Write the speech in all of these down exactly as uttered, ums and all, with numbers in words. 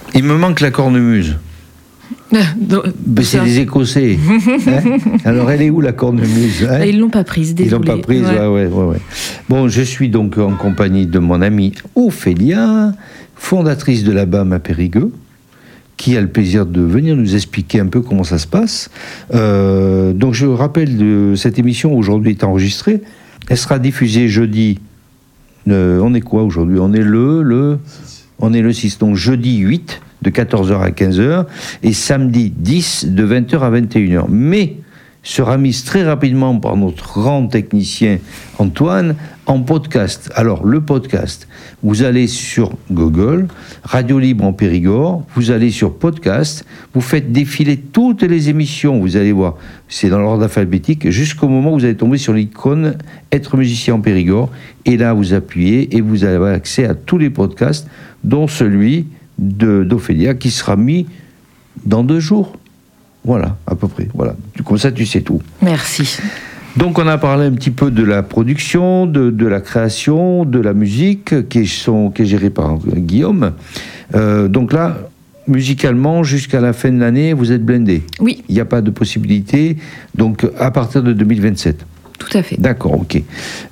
Il me manque la cornemuse. Donc, Ben, c'est des Écossais. Hein, alors, elle est où la cornemuse, hein? Ils l'ont pas prise, désolé. Ils l'ont pas prise, ouais. Ouais, ouais, ouais. Bon, je suis donc en compagnie de mon amie Ophélia, fondatrice de la B A M à Périgueux, qui a le plaisir de venir nous expliquer un peu comment ça se passe. Euh, donc, je rappelle que cette émission aujourd'hui est enregistrée. Elle sera diffusée jeudi. Euh, on est quoi aujourd'hui? On est le, le, on est le six. Donc, jeudi huit. De quatorze heures à quinze heures, et samedi dix, de vingt heures à vingt et une heures. Mais sera mise très rapidement par notre grand technicien Antoine en podcast. Alors, le podcast, vous allez sur Google, Radio Libre en Périgord, vous allez sur podcast, vous faites défiler toutes les émissions, vous allez voir, c'est dans l'ordre alphabétique, jusqu'au moment où vous allez tomber sur l'icône Être musicien en Périgord, et là, vous appuyez et vous avez accès à tous les podcasts, dont celui De, d'Ophélia, qui sera mis dans deux jours. Voilà, à peu près. Voilà. Comme ça, tu sais tout. Merci. Donc, on a parlé un petit peu de la production, de, de la création, de la musique, qui est, sont, qui est gérée par Guillaume. Euh, donc là, musicalement, jusqu'à la fin de l'année, vous êtes blindés. Oui. Il n'y a pas de possibilité. Donc, à partir de deux mille vingt-sept. Tout à fait. D'accord, ok.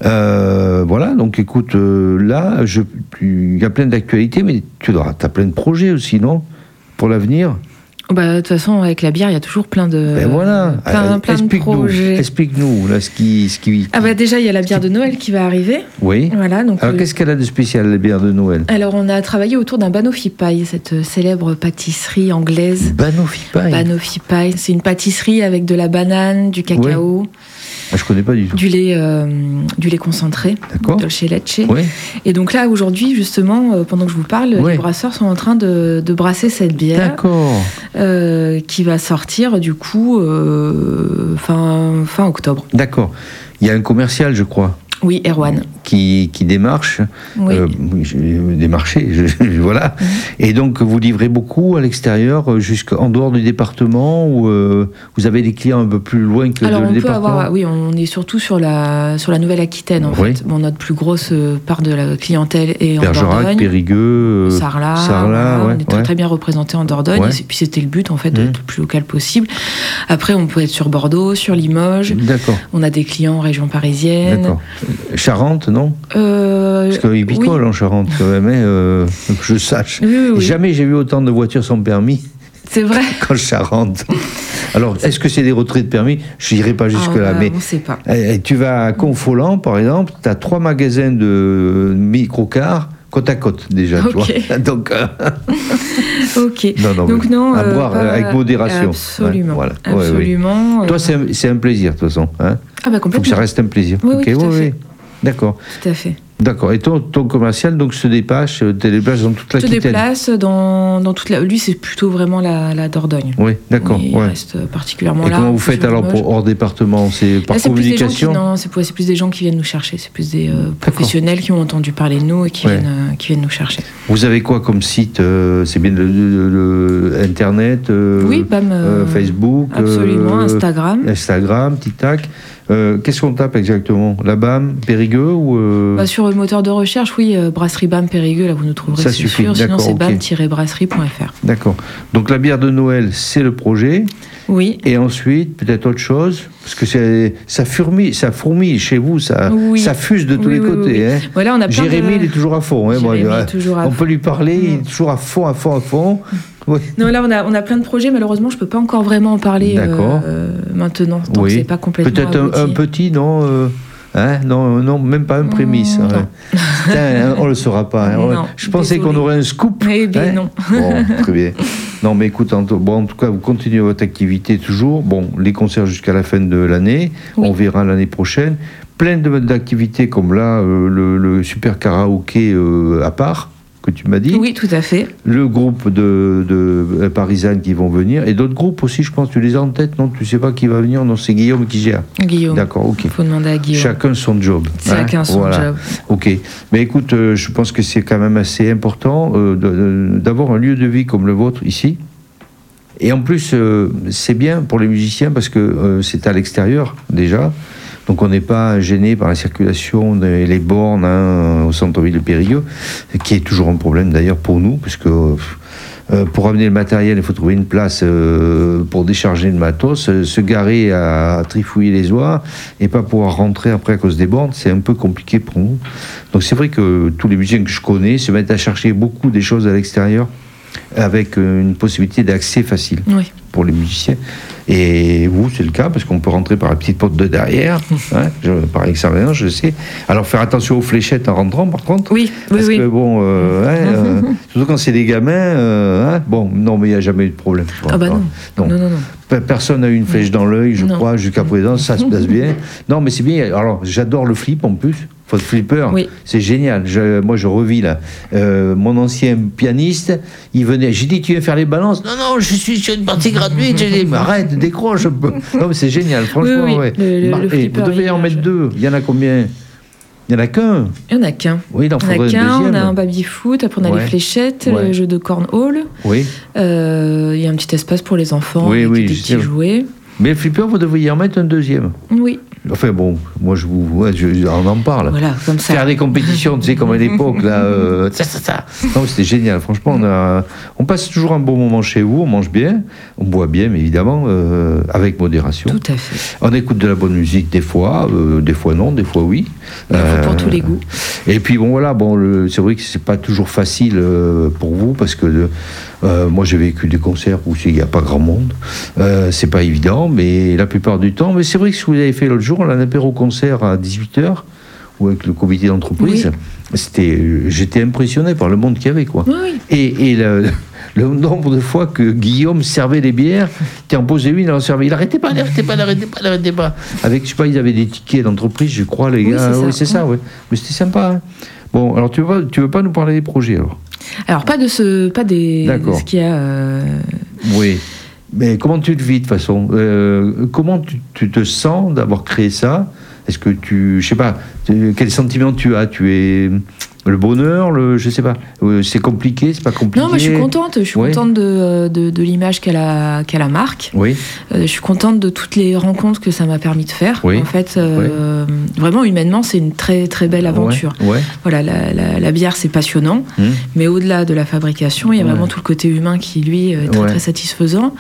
Euh, voilà, donc écoute, euh, là, je, il y a plein d'actualités, mais tu as plein de projets aussi, non? Pour l'avenir? Bah, de toute façon, avec la bière, il y a toujours plein de, ben voilà. plein, euh, plein de explique-nous, projets. Explique-nous, là, ce qui... Ce qui Ah bah déjà, il y a la bière de Noël qui va arriver. Oui. Voilà, donc Alors, le... qu'est-ce qu'elle a de spécial, la bière de Noël? Alors, on a travaillé autour d'un banoffee pie, cette célèbre pâtisserie anglaise. Banoffee pie? Banoffee pie, c'est une pâtisserie avec de la banane, du cacao... Ouais. Ah, je connais pas du tout. Du lait, euh, du lait concentré, D'accord. dolce leche. Oui. Et donc là, aujourd'hui, justement, euh, pendant que je vous parle, Ouais. les brasseurs sont en train de, de brasser cette bière. D'accord. Euh, qui va sortir, du coup, euh, fin, fin octobre. D'accord. Il y a un commercial, je crois. Oui, Erwan. Qui, qui démarche, Oui. euh, démarcher, je, voilà. Mmh. Et donc vous livrez beaucoup à l'extérieur, jusqu'en dehors du département, ou euh, vous avez des clients un peu plus loin que Alors le on peut département? avoir, oui, on est surtout sur la sur la Nouvelle-Aquitaine en Oui. fait. Bon, notre plus grosse part de la clientèle est en Bergerac, Dordogne. Périgueux, euh, Sarlat, Sarlat, voilà, ouais, on est très, ouais. très bien représenté en Dordogne, Ouais. et puis c'était le but en fait Mmh. d'être le plus local possible. Après, on peut être sur Bordeaux, sur Limoges. D'accord. On a des clients en région parisienne. D'accord. Charente, non? Euh, Parce qu'il picole oui. en Charente quand même, hein, euh, que je sache. Oui, oui, oui. Jamais j'ai vu autant de voitures sans permis C'est vrai. qu'en Charente. Alors, est-ce que c'est des retraits de permis? Je n'irai pas jusque-là, Ah, bah, mais on ne sait pas. eh, tu vas à Confolens, par exemple, tu as trois magasins de microcars côte à côte déjà, Ok. tu vois. Donc, euh, Ok. non, non, Donc mais non, à euh, boire pas- avec modération. Absolument. Ouais, voilà. Ouais, Absolument. ouais. euh, Toi, c'est un, c'est un plaisir, de toute façon. Hein. Ah bah Faut que complètement. ça reste un plaisir. Oui, oui, Ok, tout à oui, fait. oui. D'accord. Tout à fait. D'accord. Et ton, ton commercial donc se dépasse, te déplace dans toute Se l'Aquitaine. déplace dans, dans toute la... Lui, c'est plutôt vraiment la, la Dordogne. Oui, d'accord. Il Ouais. reste particulièrement Et là. comment vous sur faites alors Limoges. pour hors département? C'est par Là, c'est plus des gens qui, communication? non, c'est, c'est plus des gens qui viennent nous chercher. C'est plus des euh, professionnels qui ont entendu parler de nous et qui, Ouais. viennent, euh, qui viennent nous chercher. Vous avez quoi comme site? euh, C'est bien le, le- le- Internet, euh, Oui, B A M. euh, euh, Facebook, Absolument, euh, Instagram. Instagram, Tic-Tac. Euh, Qu'est-ce qu'on tape exactement? La B A M, Périgueux ou euh, Bah, sur le moteur de recherche, oui, euh, Brasserie B A M Périgueux, là vous nous trouverez, Ça c'est suffit, sûr. Sinon, d'accord, c'est ok. b a m tiret brasserie point f r. D'accord. Donc la bière de Noël, c'est le projet. Oui. Et ensuite, peut-être autre chose, parce que c'est, ça fourmille, ça fourmille chez vous, ça, Oui. ça fuse de tous Oui, les oui, côtés. oui, oui. Hein. Voilà, on a plein Jérémy, de... il est toujours à fond. Hein, Jérémy moi, est toujours à on fond. peut lui parler, il est toujours à fond, à fond, à fond. Oui. Non, là, on a, on a plein de projets. Malheureusement, je ne peux pas encore vraiment en parler D'accord. euh, maintenant, tant Oui. que c'est pas complètement Peut-être un, abouti. un petit, non euh, hein, non, non, même pas un prémisse. Mmh, hein. non. Putain, on le saura pas. hein. Non, Je pensais désolé. qu'on aurait un scoop. Eh bien, hein. non. Bon, très bien. Non, mais écoute, en, bon, en tout cas, vous continuez votre activité toujours. Bon, les concerts jusqu'à la fin de l'année. Oui. On verra l'année prochaine. Plein de- d'activités comme là, euh, le, le super karaoké euh, à part, que tu m'as dit. Oui, tout à fait. Le groupe de, de euh, Parisanne qui vont venir. Et d'autres groupes aussi, je pense. Tu les as en tête, non? Tu sais pas qui va venir? Non, c'est Guillaume qui gère. Guillaume. D'accord, ok. Il faut demander à Guillaume. Chacun son job. Chacun son Voilà. job. Ok. Mais écoute, euh, je pense que c'est quand même assez important euh, de- de- d'avoir un lieu de vie comme le vôtre ici. Et en plus, euh, c'est bien pour les musiciens parce que euh, c'est à l'extérieur déjà. Donc on n'est pas gêné par la circulation des les bornes hein, au centre-ville de Périgueux, qui est toujours un problème d'ailleurs pour nous, parce que euh, pour amener le matériel, il faut trouver une place euh, pour décharger le matos, euh, se garer à, à trifouiller les oies et pas pouvoir rentrer après à cause des bornes, c'est un peu compliqué pour nous. Donc c'est vrai que tous les musiciens que je connais se mettent à chercher beaucoup des choses à l'extérieur avec euh, une possibilité d'accès facile Oui. pour les musiciens. Et vous, c'est le cas, parce qu'on peut rentrer par la petite porte de derrière, hein, je, par expérience, je sais. Alors, faire attention aux fléchettes en rentrant, par contre. Oui, parce oui, que, oui. bon, euh, hein, euh, surtout quand c'est des gamins, euh, hein, bon, non, mais il n'y a jamais eu de problème. Ah bah non. non. Non, non, non. Personne n'a eu une flèche dans l'œil, je Non. crois, jusqu'à présent, ça se passe bien. Non, mais c'est bien. Alors, j'adore le flip, en plus. Votre flipper, Oui. c'est génial. Je, moi, je revis là. Euh, mon ancien pianiste, il venait. J'ai dit, tu viens faire les balances? Non, non, je suis sur une partie gratuite. J'ai dit, mais arrête, décroche un peu. Non, mais c'est génial, franchement. Oui, oui, ouais. le- le- Mar- le et flipper, vous devez en il- mettre je- deux. Il y en a combien? Il n'y en a qu'un. Il n'y en a qu'un. Oui, il en Il n'y en faudrait a un qu'un, on deuxième. a un baby-foot, après on a Ouais. les fléchettes, Ouais. le jeu de cornhole. Oui. Euh, Il y a un petit espace pour les enfants, Oui, avec oui, des je petits sais. jouets. Mais le flipper, vous devriez en mettre un deuxième. Oui, Enfin bon, moi je vous, ouais, je, on en parle. voilà, comme ça. Faire des compétitions, tu sais, comme à l'époque, là, euh, ça, ça, ça. Non, c'était génial. Franchement, on, a, on passe toujours un bon moment chez vous, on mange bien, on boit bien, mais évidemment, euh, avec modération. Tout à fait. On écoute de la bonne musique des fois, euh, des fois non, des fois oui. Il en faut Euh, pour tous les goûts. Et puis bon, voilà, bon, le- c'est vrai que c'est pas toujours facile euh, pour vous, parce que euh, moi j'ai vécu des concerts où il n'y a pas grand monde. Euh, c'est pas évident, mais la plupart du temps. Mais c'est vrai que ce que vous avez fait l'autre jour, un apéro-concert à dix-huit heures, ou avec le comité d'entreprise, c'était, j'étais impressionné par le monde qu'il y avait, quoi. Oui, oui. Et, et le, le nombre de fois que Guillaume servait les bières, tu en posais une, il en servait, il n'arrêtait pas, il n'arrêtait pas, il n'arrêtait pas, il n'arrêtait pas. Avec, je sais pas, ils avaient des tickets d'entreprise, je crois, les Oui, gars. c'est ça. Oui, c'est ça, ouais. Mais c'était sympa. Hein. Bon, alors tu veux pas, tu veux pas nous parler des projets, alors? Alors, pas de ce, pas des, de D'accord. ce qu'il y a. euh, Oui. Mais comment tu te vis de toute façon euh, Comment tu, tu te sens d'avoir créé ça? Est-ce que tu, je sais pas, tu- quel sentiment tu as? Tu es le bonheur, le, je sais pas. Euh, c'est compliqué, c'est pas compliqué. Non, mais je suis contente. Je suis Oui. contente de, de, de l'image qu'elle a, qu'elle a marque. Oui. Euh, je suis contente de toutes les rencontres que ça m'a permis de faire. Oui. En fait, euh, vraiment humainement, c'est une très très belle aventure. Ouais. ouais. Voilà, la, la, la bière, c'est passionnant, Mmh. mais au-delà de la fabrication, il y a Ouais. vraiment tout le côté humain qui, lui, est très Ouais. très satisfaisant.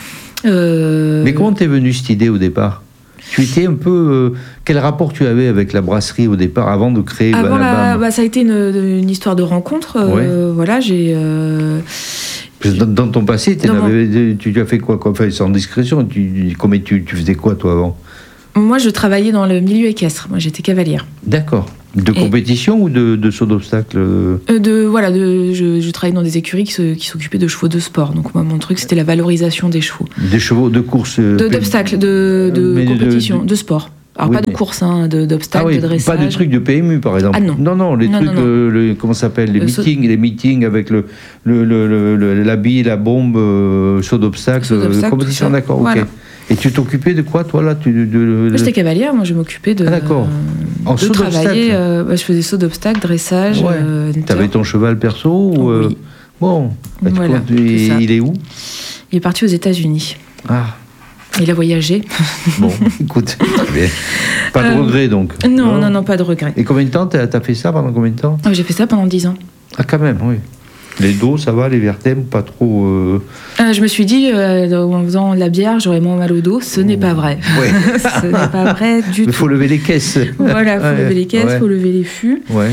Euh, Mais comment t'es venue cette idée au départ? Tu étais un peu. euh, quel rapport tu avais avec la brasserie au départ, avant de créer Avant la, Banabam? bah, ça a été une, une histoire de rencontre. euh, Voilà, j'ai. euh, Parce que Dans, dans ton passé, t'en Dans mon- avais- tu, tu as fait quoi, quoi enfin, sans discrétion, tu, comment tu, tu faisais quoi toi avant? Moi, je travaillais dans le milieu équestre. Moi, j'étais cavalière. D'accord. De Et- compétition ou de, de saut d'obstacle? Euh, de, voilà, de, je, je travaillais dans des écuries qui, se- qui s'occupaient de chevaux de sport. Donc, moi, mon truc, c'était la valorisation des chevaux. Des chevaux de course? euh, De- D'obstacles, de, de Mais de- compétition, de- de, sport. Alors, Oui, pas de mais- course, hein, de- d'obstacles, Ah oui, de dressage. pas de trucs de P M U par exemple. Ah non. Non, non, les Non, trucs, non, non. euh, le- comment ça s'appelle, les Le saut- meetings, les meetings avec le, le, le, le, le- la bille, la bombe, euh, saut d'obstacle, Saut d'obstacle, euh, compétition, tout ça. d'accord, Voilà. ok. Et tu t'occupais de quoi toi là tu, de, de- Moi, de- j'étais cavalière, moi je m'occupais de, Ah, d'accord. En de saut travailler. d'obstacle. euh, bah, je faisais saut d'obstacle, dressage. Ouais. euh, T'avais ton cheval perso ou, euh, Oui. Bon, bah, tu Voilà, comptes- c'est et ça. il est où? Il est parti aux États-Unis. Ah, Il a voyagé. bon, écoute, très bien. Pas de Euh, regret donc. Non, non, non, pas de regret. Et combien de temps t'as as fait ça pendant combien de temps? Ah, j'ai fait ça pendant dix ans. Ah, quand même, oui. Les dos, ça va, les vertèbres, pas trop. euh, Euh, je me suis dit, euh, en faisant de la bière, j'aurais moins mal au dos. Ce n'est pas vrai. Ouais. Ce n'est pas vrai du Il tout. faut lever les caisses. Voilà, il faut Ouais, lever les caisses, il ouais. faut lever les fûts. Ouais.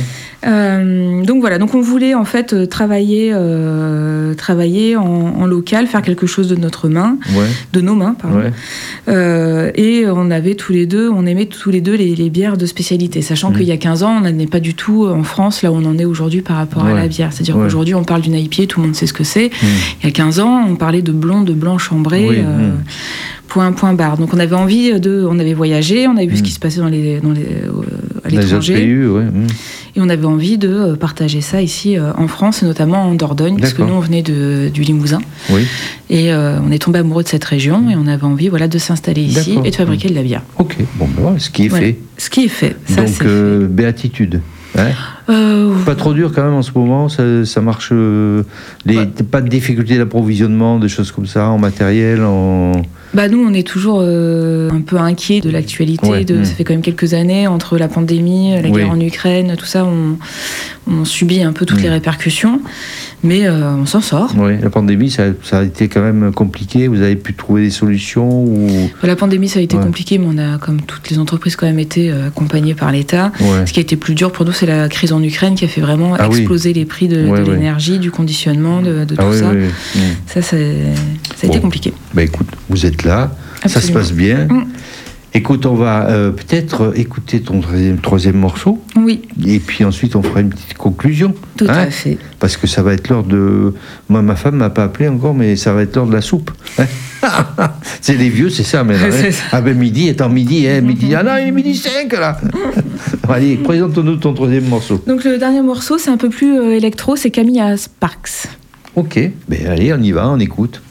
Euh, donc voilà, donc on voulait en fait euh, travailler, euh, travailler en, en local, faire quelque chose de notre main, Ouais. de nos mains, pardon. Ouais. Euh, et on avait tous les deux, on aimait tous les deux les, les bières de spécialité, sachant Mmh. qu'il y a quinze ans, on n'en est pas du tout en France là où on en est aujourd'hui par rapport Ouais. à la bière. C'est-à-dire Ouais. qu'aujourd'hui, on parle d'une I P A, tout le monde sait ce que c'est. Mmh. Il y a quinze ans, on parlait de blond, de blanc chambré. Oui, euh, mmh. Point, point barre. Donc on avait envie de, on avait voyagé, on avait vu Mm. ce qui se passait dans les, dans les, euh, à Les autres l'étranger, pays, ouais. mmh. et on avait envie de euh, partager ça ici euh, en France, et notamment en Dordogne, parce que D'accord. nous on venait de, du Limousin, Oui. et euh, on est tombé amoureux de cette région, et on avait envie, voilà, de s'installer ici D'accord. et de fabriquer de la bière. Ok. Bon, ben voilà, ce qui est Voilà. fait. Ce qui est fait. Ça, Donc, c'est euh, béatitude. Hein. Euh, Pas trop dur quand même en ce moment, ça, ça marche. Euh, les, ouais. Pas de difficulté d'approvisionnement, des choses comme ça, en matériel, en. Bah nous, on est toujours euh, un peu inquiets de l'actualité. Ouais, de, mmh. Ça fait quand même quelques années, entre la pandémie, la oui. guerre en Ukraine, tout ça, on, on subit un peu toutes mmh. les répercussions. Mais euh, on s'en sort. Oui, la pandémie, ça, ça a été quand même compliqué. Vous avez pu trouver des solutions ou... La pandémie, ça a été ouais. compliqué, mais on a, comme toutes les entreprises, quand même été accompagnées par l'État. Ouais. Ce qui a été plus dur pour nous, c'est la crise en Ukraine qui a fait vraiment ah, exploser oui. les prix de, ouais, de ouais. l'énergie, du conditionnement, de, de ah, tout oui, ça. Oui, oui. Ça, ça, ça a bon. été compliqué. Bah, écoute, vous êtes là, Absolument. Ça se passe bien. Mmh. Écoute, on va euh, peut-être écouter ton troisième, troisième morceau. Oui. Et puis ensuite, on fera une petite conclusion. Tout hein, à fait. Parce que ça va être l'heure de... Moi, ma femme ne m'a pas appelé encore, mais ça va être l'heure de la soupe. Hein. C'est les vieux, c'est ça, maintenant. Hein. Ah ben midi, étant midi, hein, midi. Ah non, il est midi cinq, là. Allez, présente-nous ton troisième morceau. Donc le dernier morceau, c'est un peu plus euh, électro, c'est Camilla Sparks. Ok, ben allez, on y va, on écoute.